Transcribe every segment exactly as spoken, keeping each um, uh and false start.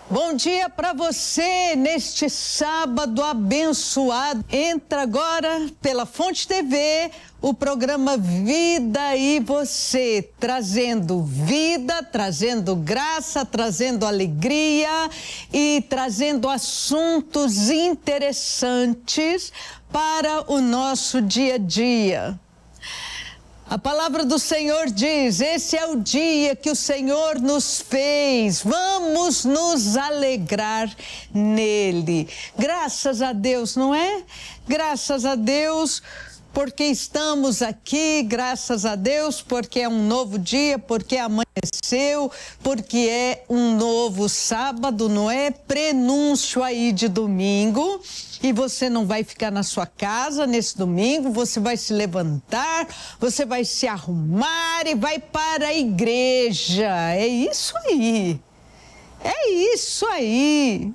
Bom dia para você neste sábado abençoado. Entra agora pela Fonte T V o programa Vida e Você, trazendo vida, trazendo graça, trazendo alegria e trazendo assuntos interessantes para o nosso dia a dia. A palavra do Senhor diz: esse é o dia que o Senhor nos fez, vamos nos alegrar nele. Graças a Deus, não é? Graças a Deus porque estamos aqui, graças a Deus porque é um novo dia, porque amanheceu, porque é um novo sábado, não é? Prenúncio aí de domingo. E você não vai ficar na sua casa nesse domingo, você vai se levantar, você vai se arrumar e vai para a igreja. É isso aí. É isso aí.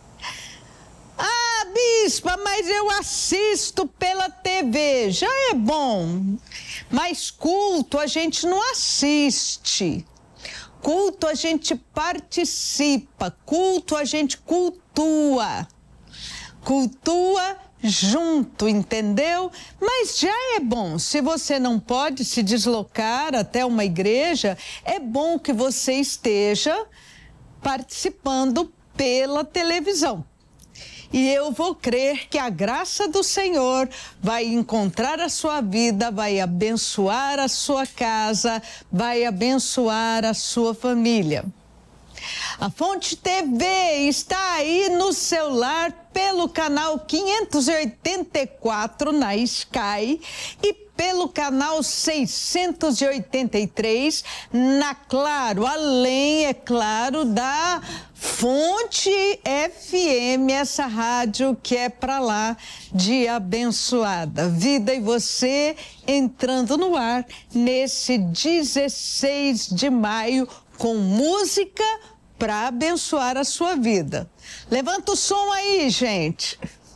Ah, bispa, mas eu assisto pela T V. Já é bom. Mas culto a gente não assiste. Culto a gente participa. Culto a gente cultua. Cultua junto, entendeu? Mas já é bom, se você não pode se deslocar até uma igreja, é bom que você esteja participando pela televisão. E eu vou crer que a graça do Senhor vai encontrar a sua vida, vai abençoar a sua casa, vai abençoar a sua família. A Fonte T V está aí no celular pelo canal quinhentos e oitenta e quatro na Sky e pelo canal seiscentos e oitenta e três na Claro, além, é claro, da Fonte F M, essa rádio que é para lá de abençoada. Vida e Você entrando no ar nesse dezesseis de maio com música para abençoar a sua vida. Levanta o som aí, gente.